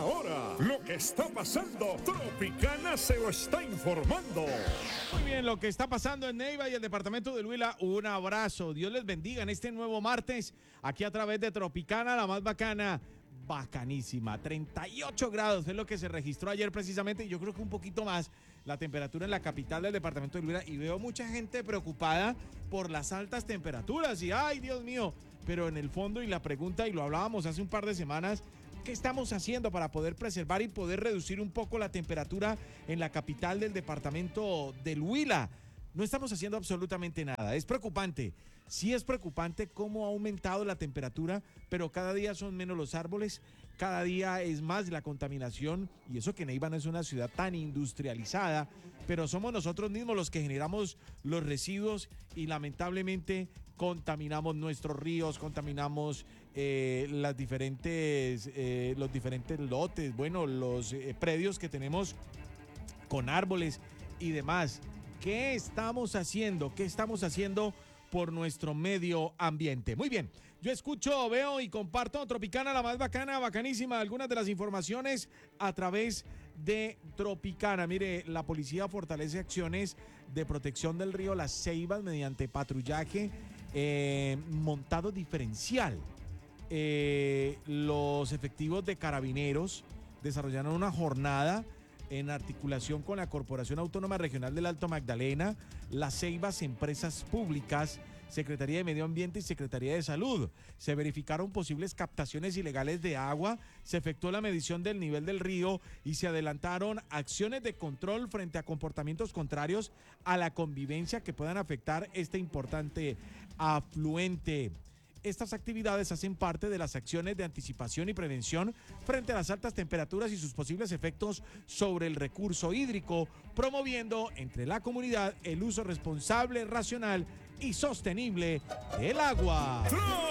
ahora, lo que está pasando, Tropicana se lo está informando. Muy bien, lo que está pasando en Neiva y el departamento de Huila, un abrazo. Dios les bendiga en este nuevo martes, aquí a través de Tropicana, la más bacana. Bacanísima, 38 grados es lo que se registró ayer precisamente, y yo creo que un poquito más la temperatura en la capital del departamento de Huila, y veo mucha gente preocupada por las altas temperaturas y ay Dios mío, pero en el fondo y la pregunta, y lo hablábamos hace un par de semanas, ¿qué estamos haciendo para poder preservar y poder reducir un poco la temperatura en la capital del departamento del Huila? No estamos haciendo absolutamente nada. Es preocupante. Sí es preocupante cómo ha aumentado la temperatura, pero cada día son menos los árboles, cada día es más la contaminación, y eso que Neiva no es una ciudad tan industrializada, pero somos nosotros mismos los que generamos los residuos y lamentablemente contaminamos nuestros ríos, contaminamos los diferentes lotes, bueno, los predios que tenemos con árboles y demás. ¿Qué estamos haciendo? ¿Qué estamos haciendo por nuestro medio ambiente? Muy bien, yo escucho, veo y comparto Tropicana, la más bacana, bacanísima, algunas de las informaciones a través de Tropicana. Mire, la policía fortalece acciones de protección del río Las Ceibas mediante patrullaje montado diferencial. Los efectivos de Carabineros desarrollaron una jornada en articulación con la Corporación Autónoma Regional del Alto Magdalena, Las Ceibas, Empresas Públicas, Secretaría de Medio Ambiente y Secretaría de Salud. Se verificaron posibles captaciones ilegales de agua, se efectuó la medición del nivel del río y se adelantaron acciones de control frente a comportamientos contrarios a la convivencia que puedan afectar este importante afluente. Estas actividades hacen parte de las acciones de anticipación y prevención frente a las altas temperaturas y sus posibles efectos sobre el recurso hídrico, promoviendo entre la comunidad el uso responsable, racional y sostenible del agua.